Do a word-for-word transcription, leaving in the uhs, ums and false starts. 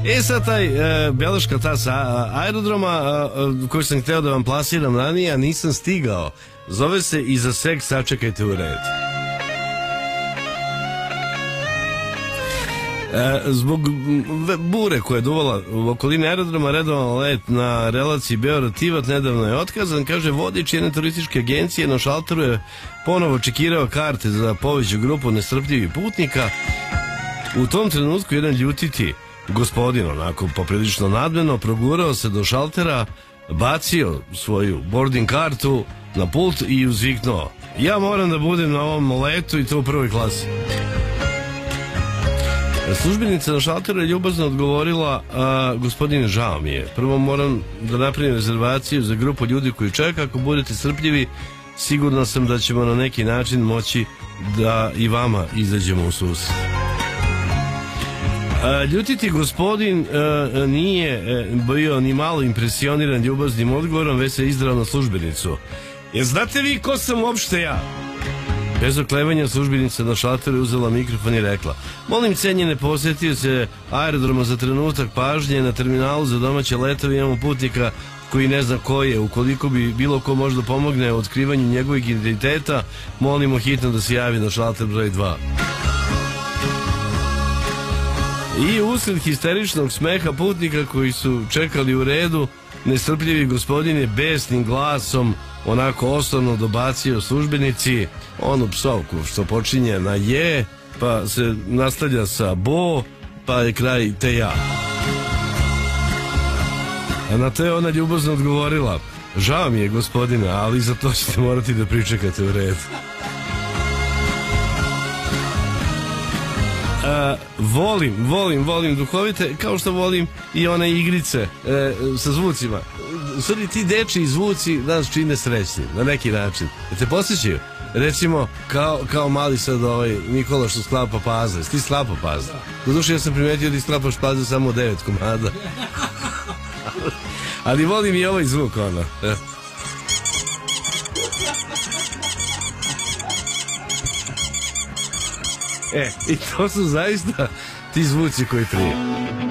E sad taj e, beleška ta sa aerodroma e, koju sam hteo da vam plasiram ranije, a nisam stigao. Zove se I za seks sačekajte u red. E, zbog bure koja je duvala u okolini aerodroma, redovan let na relaciji Beograd-Tivat nedavno je otkazan. Kaže, vodič jedne turističke agencije na šalteru je ponovo čekirao karte za poveću grupu nestrpljivih putnika. U tom trenutku jedan ljutiti gospodin, onako poprilično nadmeno, progurao se do šaltera, bacio svoju boarding kartu na pult i uzviknuo: ja moram da budem na ovom letu i to u prvoj klasi. Službenica na šalteru je ljubazno odgovorila: a, gospodine, žao mi je. Prvo moram da napravim rezervaciju za grupu ljudi koji čeka. Ako budete strpljivi, sigurno sam da ćemo na neki način moći da i vama izađemo u susret. Ljutiti gospodin a, nije bio ni malo impresioniran ljubaznim odgovorom, već se izdrao na službenicu. Jer znate vi ko sam uopšte ja? Bez oklevanja službenica na šalteru je uzela mikrofon i rekla: molim cenjene posjetioce aerodroma za trenutak pažnje. Na terminalu za domaće letove imamo putnika koji ne zna ko je. Ukoliko bi bilo ko možda pomogne u otkrivanju njegovih identiteta, molimo hitno da se javi na šalter broj dva. I usred histeričnog smeha putnika koji su čekali u redu, nestrpljivi gospodin je besnim glasom onako osnovno dobacio službenici onu psovku što počinje na je, pa se nastavlja sa bo, pa je kraj te ja. A na to je ona ljubazno odgovorila: žao mi je gospodine, ali za to ćete morati da pričekate u redu. Uh, volim, volim, volim duhovite, kao što volim i one igrice e, sa zvucima. Sorry, ti dečiji zvuci nas čine srećni, na neki način. Da te posjećaju? Recimo, kao, kao mali sad ovaj Nikola što sklapa pazle. Ti sklapa pazle? Doduše, ja sam primetio da ti sklapaš pazle samo devet komada. Ali volim i ovaj zvuk, ono. E, i to su zaista ti zvuci koji prije.